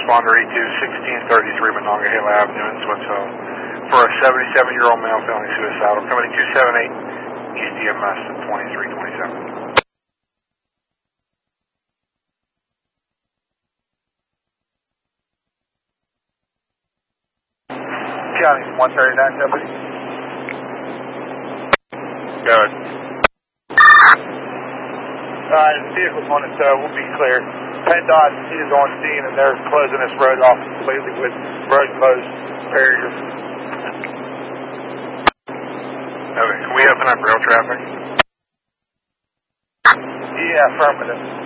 responder E2, 1633 Monongahela Avenue in Swintsville for a 77-year-old male feeling suicidal. Coming 278 East EMS at 2327. County 139 W. Go ahead. Alright, vehicles on it will be clear. PennDOT is on scene and they're closing this road off completely with road closed barriers. Okay, can we open up rail traffic? Yeah, affirmative.